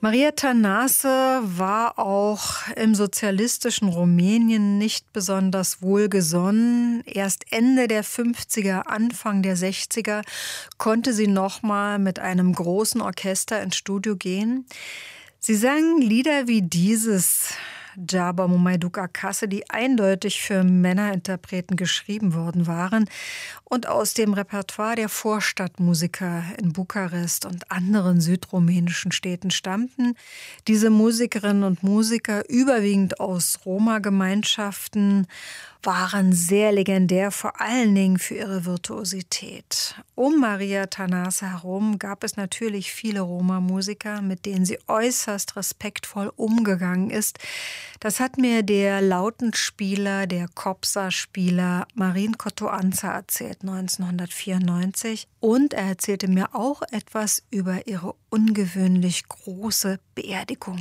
Maria Tănase war auch im sozialistischen Rumänien nicht besonders wohlgesonnen. Erst Ende der 50er, Anfang der 60er konnte sie nochmal mit einem großen Orchester ins Studio gehen. Sie sang Lieder wie dieses Jaba Mumaiduk Akase, die eindeutig für Männerinterpreten geschrieben worden waren und aus dem Repertoire der Vorstadtmusiker in Bukarest und anderen südrumänischen Städten stammten. Diese Musikerinnen und Musiker, überwiegend aus Roma-Gemeinschaften, waren sehr legendär, vor allen Dingen für ihre Virtuosität. Um Maria Tănase herum gab es natürlich viele Roma-Musiker, mit denen sie äußerst respektvoll umgegangen ist. Das hat mir der Lautenspieler, der Kopsa-Spieler Marin Cotoanța erzählt, 1994. Und er erzählte mir auch etwas über ihre ungewöhnlich große Beerdigung.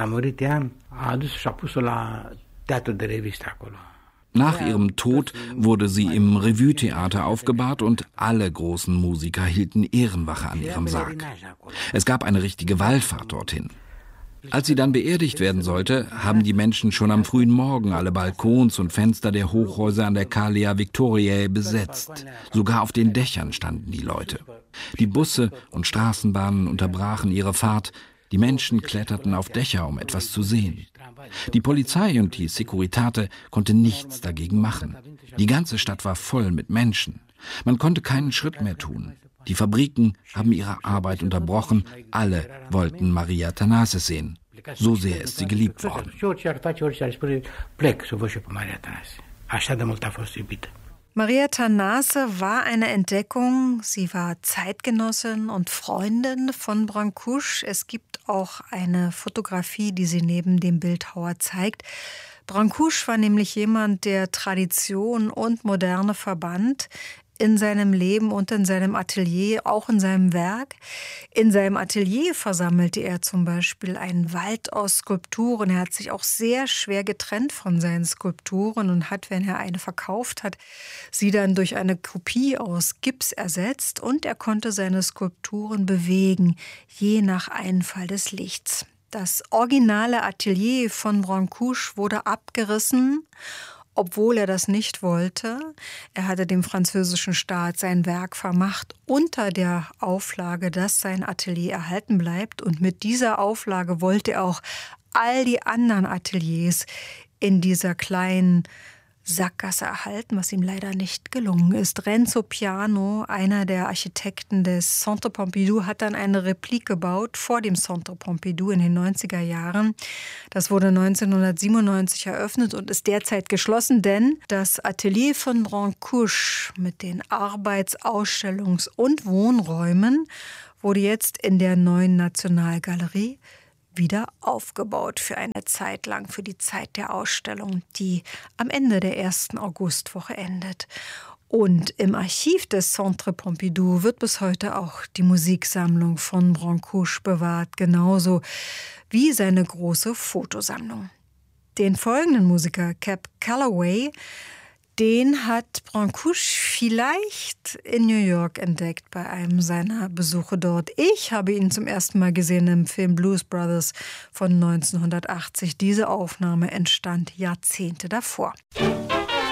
Nach ihrem Tod wurde sie im Revue-Theater aufgebahrt und alle großen Musiker hielten Ehrenwache an ihrem Sarg. Es gab eine richtige Wallfahrt dorthin. Als sie dann beerdigt werden sollte, haben die Menschen schon am frühen Morgen alle Balkons und Fenster der Hochhäuser an der Calia Victoriae besetzt. Sogar auf den Dächern standen die Leute. Die Busse und Straßenbahnen unterbrachen ihre Fahrt. Die Menschen kletterten auf Dächer, um etwas zu sehen. Die Polizei und die Securitate konnte nichts dagegen machen. Die ganze Stadt war voll mit Menschen. Man konnte keinen Schritt mehr tun. Die Fabriken haben ihre Arbeit unterbrochen. Alle wollten Maria Tănase sehen. So sehr ist sie geliebt worden. Maria Tănase war eine Entdeckung. Sie war Zeitgenossin und Freundin von Brâncuș. Es gibt auch eine Fotografie, die sie neben dem Bildhauer zeigt. Brâncuș war nämlich jemand, der Tradition und Moderne verband. In seinem Leben und in seinem Atelier, auch in seinem Werk. In seinem Atelier versammelte er zum Beispiel einen Wald aus Skulpturen. Er hat sich auch sehr schwer getrennt von seinen Skulpturen und hat, wenn er eine verkauft hat, sie dann durch eine Kopie aus Gips ersetzt. Und er konnte seine Skulpturen bewegen, je nach Einfall des Lichts. Das originale Atelier von Brâncuș wurde abgerissen, obwohl er das nicht wollte. Er hatte dem französischen Staat sein Werk vermacht unter der Auflage, dass sein Atelier erhalten bleibt. Und mit dieser Auflage wollte er auch all die anderen Ateliers in dieser kleinen Sackgasse erhalten, was ihm leider nicht gelungen ist. Renzo Piano, einer der Architekten des Centre Pompidou, hat dann eine Replik gebaut vor dem Centre Pompidou in den 90er Jahren. Das wurde 1997 eröffnet und ist derzeit geschlossen, denn das Atelier von Brâncuș mit den Arbeits-, Ausstellungs- und Wohnräumen wurde jetzt in der neuen Nationalgalerie wieder aufgebaut für eine Zeit lang, für die Zeit der Ausstellung, die am Ende der 1. Augustwoche endet. Und im Archiv des Centre Pompidou wird bis heute auch die Musiksammlung von Brâncuș bewahrt, genauso wie seine große Fotosammlung. Den folgenden Musiker, Cab Calloway, den hat Brâncuș vielleicht in New York entdeckt bei einem seiner Besuche dort. Ich habe ihn zum ersten Mal gesehen im Film Blues Brothers von 1980. Diese Aufnahme entstand Jahrzehnte davor.